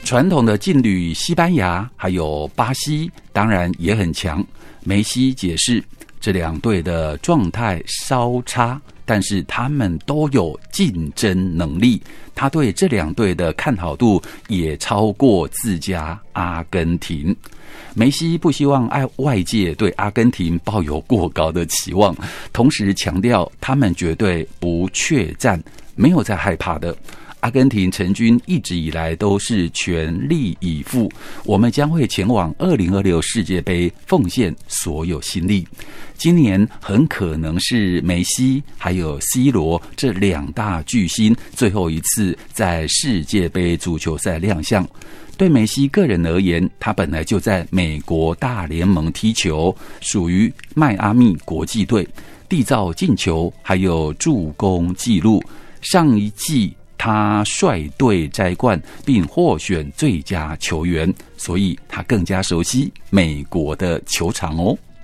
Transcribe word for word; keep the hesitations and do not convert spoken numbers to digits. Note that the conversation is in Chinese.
传统的劲旅西班牙还有巴西当然也很强。梅西解释，这两队的状态稍差，但是他们都有竞争能力。他对这两队的看好度也超过自家阿根廷。梅西不希望外界对阿根廷抱有过高的期望，同时强调他们绝对不怯战，没有在害怕的。阿根廷成军一直以来都是全力以赴，我们将会前往二零二六世界杯奉献所有心力。今年很可能是梅西还有 C 罗这两大巨星最后一次在世界杯足球赛亮相。对梅西个人而言，他本来就在美国大联盟踢球，属于迈阿密国际队，缔造进球还有助攻纪录。上一季他率队摘冠并获选最佳球员，所以他更加熟悉美国的球场哦。